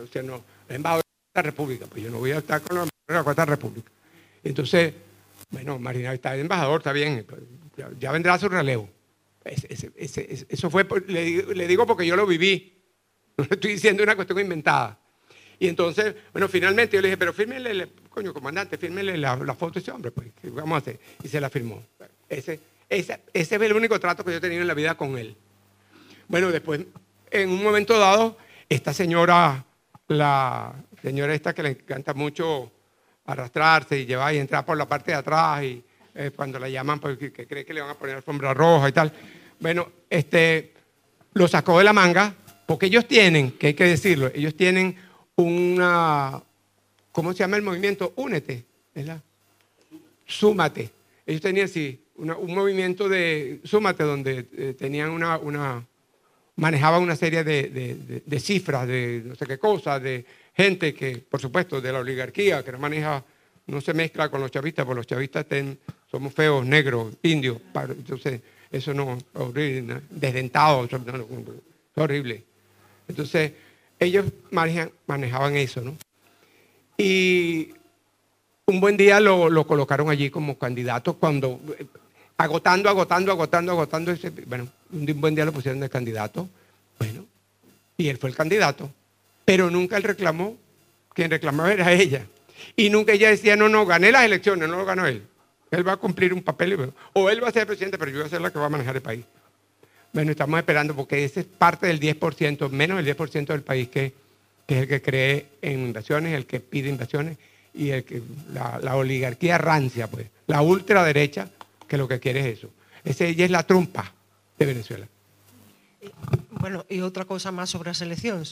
sea, no, el embajador de la República, pues yo no voy a estar con los embajadores de la Cuarta República. Entonces, bueno, Marina está de embajador, está bien, pues, ya vendrá su relevo. Eso fue, le digo porque yo lo viví, no le estoy diciendo una cuestión inventada. Y entonces, bueno, finalmente yo le dije, pero fírmele, coño, comandante, fírmele la foto de ese hombre, pues, ¿qué vamos a hacer? Y se la firmó. Ese es el único trato que yo he tenido en la vida con él. Bueno, después, en un momento dado, esta señora, la señora esta que le encanta mucho arrastrarse y llevar y entrar por la parte de atrás y cuando la llaman porque que cree que le van a poner alfombra roja y tal. Bueno, lo sacó de la manga porque ellos tienen, que hay que decirlo, ellos tienen una, ¿cómo se llama el movimiento? Únete, ¿verdad? Súmate. Ellos tenían, sí, un movimiento de súmate donde tenían manejaban una serie de cifras, de no sé qué cosas, de gente que, por supuesto, de la oligarquía, que no se mezcla con los chavistas, porque los chavistas somos feos, negros, indios, entonces eso no, horrible, desdentados, es horrible. Entonces, ellos manejaban eso, ¿no? Y un buen día lo colocaron allí como candidato cuando, agotando, bueno, un buen día lo pusieron de candidato, bueno, y él fue el candidato, pero nunca él reclamó, quien reclamaba era ella. Y nunca ella decía, no, gané las elecciones, no lo ganó él. Él va a cumplir un papel, o él va a ser presidente, pero yo voy a ser la que va a manejar el país. Bueno, estamos esperando porque ese es parte del 10%, menos del 10% del país que es el que cree en inversiones, el que pide inversiones y la oligarquía rancia, pues, la ultraderecha, que lo que quiere es eso. Ella es la trumpa de Venezuela. Bueno, e outra cousa máis sobre as eleccións.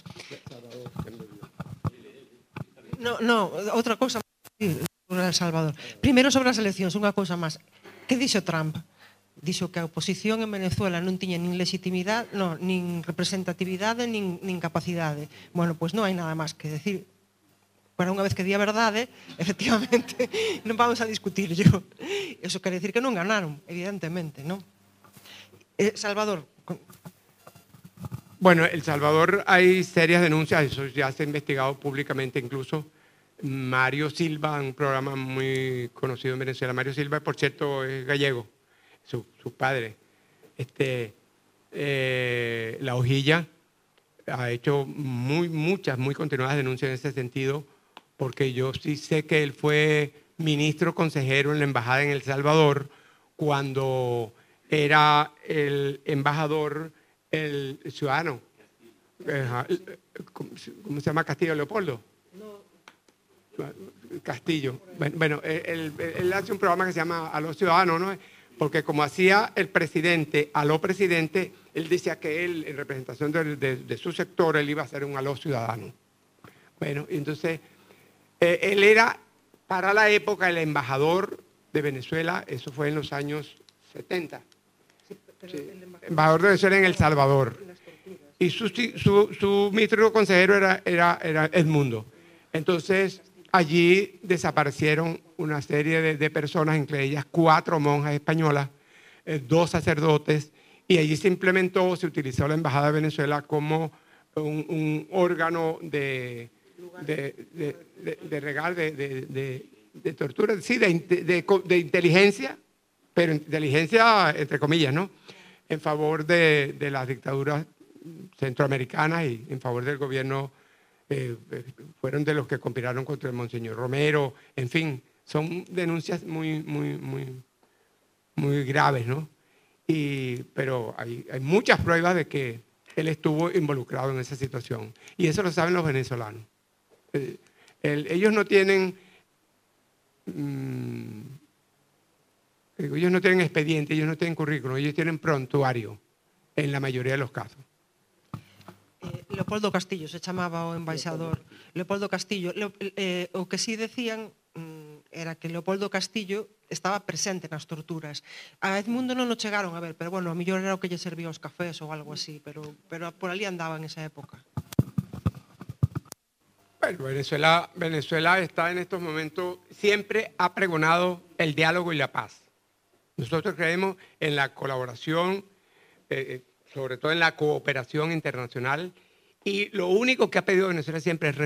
No, outra cousa sobre El Salvador. Primeiro sobre as eleccións, unha cousa máis. Que dixo Trump? Dixo que a oposición en Venezuela non tiña nin legitimidade, nin representatividade, nin capacidade. Bueno, pois non hai nada máis que decir. Para unha vez que di a verdade, efectivamente, non vamos a discutir yo. Eso quere decir que non ganaron, evidentemente, non? Salvador. Bueno, El Salvador hay serias denuncias, eso ya se ha investigado públicamente incluso. Mario Silva, un programa muy conocido en Venezuela. Mario Silva, por cierto, es gallego, su padre. La Hojilla ha hecho muchas, muy continuadas denuncias en ese sentido, porque yo sí sé que él fue ministro consejero en la embajada en El Salvador cuando era el embajador, el ciudadano. ¿Cómo se llama? Castillo Leopoldo. Castillo. Bueno, él hace un programa que se llama A los Ciudadanos, ¿no? Porque como hacía el presidente, aló presidente, él decía que él, en representación de su sector, él iba a ser un aló ciudadano. Bueno, entonces, él era, para la época, el embajador de Venezuela, eso fue en los años 70. Sí, embajador de Venezuela en El Salvador. Y su ministro consejero era Edmundo. Entonces, allí desaparecieron una serie de personas, entre ellas 4 monjas españolas, 2 sacerdotes, y allí se utilizó la Embajada de Venezuela como un órgano de tortura, sí, de inteligencia, pero inteligencia entre comillas, ¿no? En favor de las dictaduras centroamericanas y en favor del gobierno. Fueron de los que conspiraron contra el Monseñor Romero, en fin, son denuncias muy graves, ¿no? Pero hay muchas pruebas de que él estuvo involucrado en esa situación, y eso lo saben los venezolanos. Ellos no tienen expediente, ellos no tienen currículum, ellos tienen prontuario en la mayoría de los casos. Leopoldo Castillo se chamaba o embaixador. Leopoldo Castillo. O que sí decían era que Leopoldo Castillo estaba presente nas torturas. A Edmundo non o chegaron a ver, pero bueno, a mellor era o que lle servía os cafés ou algo así, pero por ali andaba en esa época. Bueno, Venezuela está en estos momentos, siempre ha pregonado el diálogo y la paz. Nosotros creemos en la colaboración, sobre todo en la cooperación internacional, y lo único que ha pedido Venezuela siempre es